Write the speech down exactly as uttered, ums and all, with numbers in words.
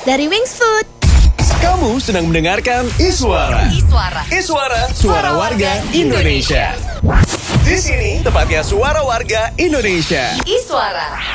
dari Wings Food. Kamu sedang mendengarkan Iswara. Iswara. Iswara, suara warga Indonesia. Di sini tempatnya suara warga Indonesia. Iswara.